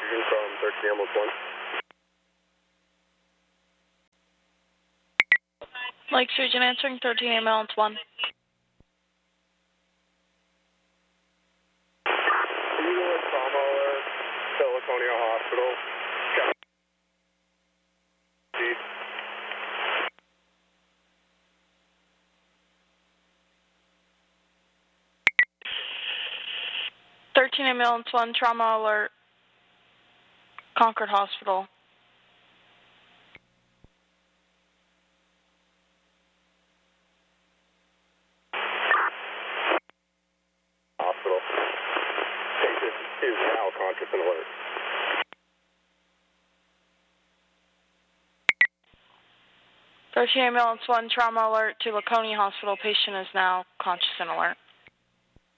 oxygen from 13 ambulance 1. Lake Region answering 13 ambulance 1. Can you go with trauma alert to Laconia Hospital? Yeah. 13 ambulance 1, trauma alert, Concord Hospital. Hospital. Patient is now conscious and alert. Ambulance 1, trauma alert to Laconia Hospital. Patient is now conscious and alert.